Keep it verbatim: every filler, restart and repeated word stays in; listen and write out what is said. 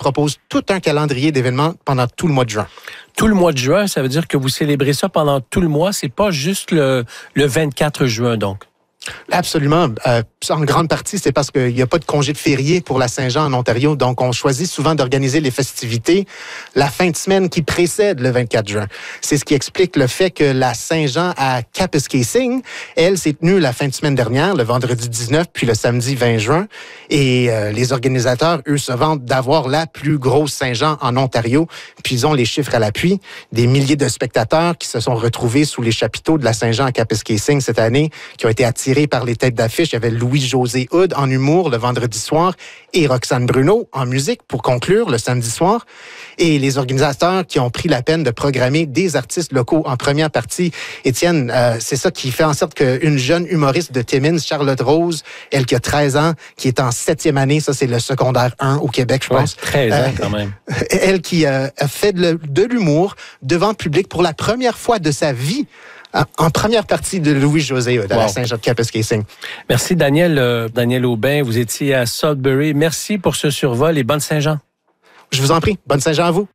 propose tout un calendrier d'événements pendant tout le mois de juin. Tout le mois de juin, ça veut dire que vous célébrez ça pendant tout le mois. C'est pas juste le, le vingt-quatre juin, donc. Absolument. Euh, en grande partie, c'est parce qu'il n'y a pas de congé de férié pour la Saint-Jean en Ontario. Donc, on choisit souvent d'organiser les festivités la fin de semaine qui précède le vingt-quatre juin. C'est ce qui explique le fait que la Saint-Jean à Kapuskasing, elle, s'est tenue la fin de semaine dernière, le vendredi dix-neuf, puis le samedi vingt juin. Et euh, les organisateurs, eux, se vantent d'avoir la plus grosse Saint-Jean en Ontario. Puis ils ont les chiffres à l'appui. Des milliers de spectateurs qui se sont retrouvés sous les chapiteaux de la Saint-Jean à Kapuskasing cette année, qui ont été attirés par les têtes d'affiche. Il y avait Louis-José Hood en humour le vendredi soir et Roxane Bruno en musique pour conclure le samedi soir. Et les organisateurs qui ont pris la peine de programmer des artistes locaux en première partie. Étienne, euh, c'est ça qui fait en sorte qu'une jeune humoriste de Timmins, Charlotte Rose, elle qui a treize ans, qui est en septième année, ça c'est le secondaire un au Québec, je pense. Ouais, treize ans euh, quand même. Elle qui euh, a fait de, de l'humour devant le public pour la première fois de sa vie, en première partie de Louis-José Hood à wow. la Saint-Jean de Kapuskasing. Merci Daniel, euh, Daniel Aubin. Vous étiez à Sudbury. Merci pour ce survol et bonne Saint-Jean. Je vous en prie. Bonne Saint-Jean à vous.